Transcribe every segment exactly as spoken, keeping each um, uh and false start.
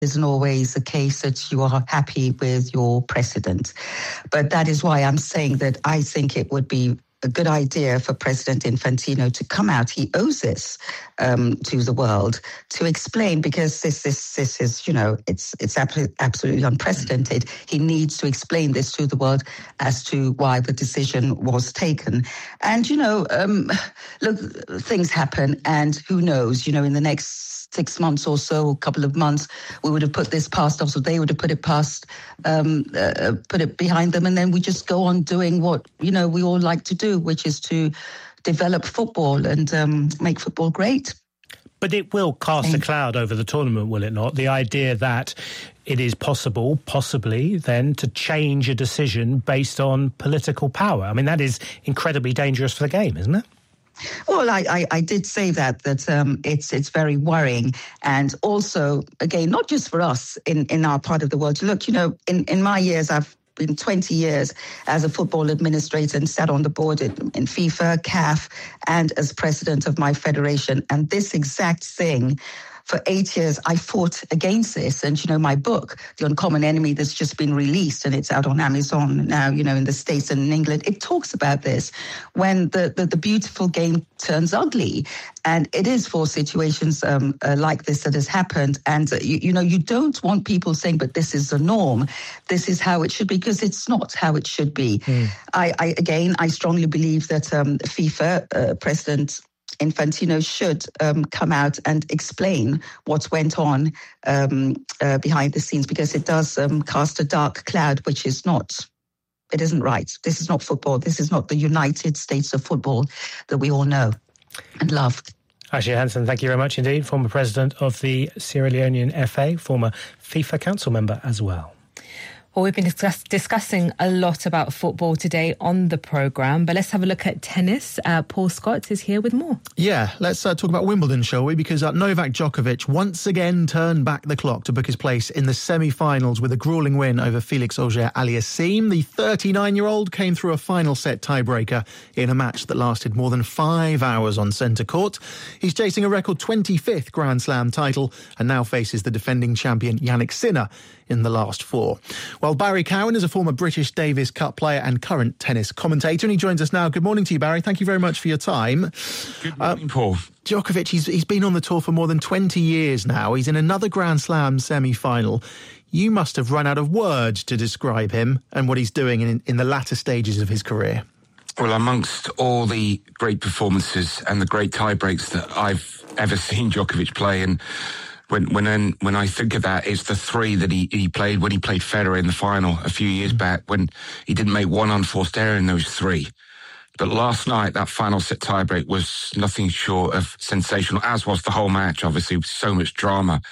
isn't always the case that you are happy with your president. But that is why I'm saying that I think it would be a good idea for President Infantino to come out. He owes this um, to the world to explain, because this, this, this is, you know, it's it's absolutely unprecedented. He needs to explain this to the world as to why the decision was taken. And, you know, um, look, things happen, and who knows, you know, in the next six months or so, a couple of months, we would have put this past us, or they would have put it past, um, uh, put it behind them, and then we just go on doing what, you know, we all like to do, which is to develop football and um, make football great. But it will cast a cloud over the tournament, will it not? The idea that it is possible, possibly, then, to change a decision based on political power. I mean, that is incredibly dangerous for the game, isn't it? Well, I, I, I did say that, that um, it's it's very worrying. And also, again, not just for us in, in our part of the world. Look, you know, in, in my years, I've been twenty years as a football administrator and sat on the board in, in FIFA, C A F, and as president of my federation. And this exact thing, for eight years, I fought against this. And, you know, my book, The Uncommon Enemy, that's just been released, and it's out on Amazon now, you know, in the States and in England, it talks about this, when the, the, the beautiful game turns ugly. And it is for situations um, uh, like this that has happened. And, uh, you, you know, you don't want people saying, but this is the norm. This is how it should be, because it's not how it should be. Mm. I, I, again, I strongly believe that um, FIFA uh, President Infantino should um, come out and explain what went on um, uh, behind the scenes, because it does um, cast a dark cloud, which is not, it isn't right. This is not football. This is not the United States of football that we all know and love. Ashley Hansen, thank you very much indeed. Former president of the Sierra Leonean F A, former FIFA council member as well. Well, we've been discuss- discussing a lot about football today on the programme, but let's have a look at tennis. Uh, Paul Scott is here with more. Yeah, let's uh, talk about Wimbledon, shall we? Because uh, Novak Djokovic once again turned back the clock to book his place in the semi-finals with a gruelling win over Felix Auger-Aliassime. The thirty-nine-year-old came through a final set tiebreaker in a match that lasted more than five hours on centre court. He's chasing a record twenty-fifth Grand Slam title and now faces the defending champion Jannik Sinner in the last four. Well, Barry Cowan is a former British Davis Cup player and current tennis commentator, and he joins us now. Good morning to you, Barry. Thank you very much for your time. Good morning, uh, Paul. Djokovic, he's, he's been on the tour for more than twenty years now. He's in another Grand Slam semi-final. You must have run out of words to describe him and what he's doing in, in the latter stages of his career. Well, amongst all the great performances and the great tie breaks that I've ever seen Djokovic play, and When when when I think of that, it's the three that he, he played when he played Federer in the final a few years back, when he didn't make one unforced error in those three. But last night, that final set tiebreak was nothing short of sensational, as was the whole match, obviously, with so much drama.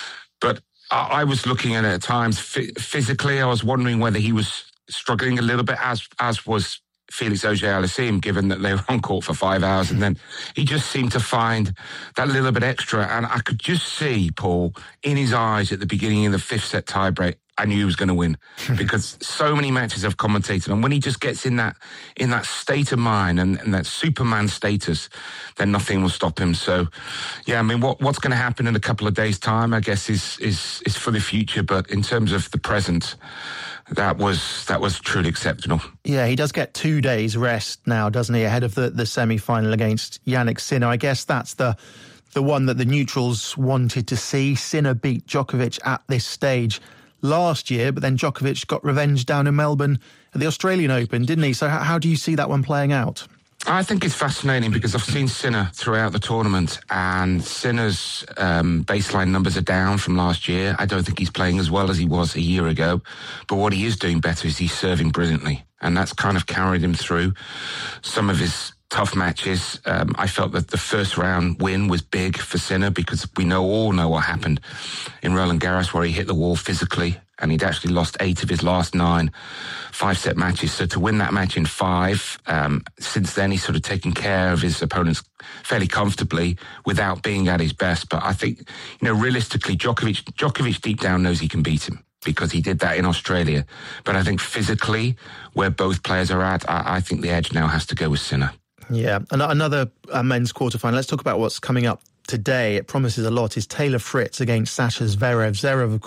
But I, I was looking at it at times, f- physically, I was wondering whether he was struggling a little bit, as as was Felix Auger-Aliassime, given that they were on court for five hours. And then he just seemed to find that little bit extra. And I could just see, Paul, in his eyes at the beginning of the fifth set tiebreak, I knew he was going to win, because so many matches I've commentated on, when he just gets in that in that state of mind and, and that Superman status, then nothing will stop him. So, yeah, I mean, what what's going to happen in a couple of days' time, I guess, is is is for the future. But in terms of the present, that was that was truly exceptional. Yeah, he does get two days rest now, doesn't he, ahead of the, the semi-final against Jannik Sinner. I guess that's the the one that the neutrals wanted to see. Sinner beat Djokovic at this stage last year, but then Djokovic got revenge down in Melbourne at the Australian Open, didn't he? So how, how do you see that one playing out? I think it's fascinating because I've seen Sinner throughout the tournament, and Sinner's um, baseline numbers are down from last year. I don't think he's playing as well as he was a year ago, but what he is doing better is he's serving brilliantly, and that's kind of carried him through some of his tough matches. Um, I felt that the first round win was big for Sinner, because we know all know what happened in Roland Garros, where he hit the wall physically, and he'd actually lost eight of his last nine five-set matches. So to win that match in five, um, since then he's sort of taken care of his opponents fairly comfortably without being at his best. But I think, you know, realistically, Djokovic, Djokovic deep down knows he can beat him, because he did that in Australia. But I think physically, where both players are at, I, I think the edge now has to go with Sinner. Yeah, another uh, men's quarterfinal. Let's talk about what's coming up today, it promises a lot, is Taylor Fritz against Sasha Zverev. Zverev, of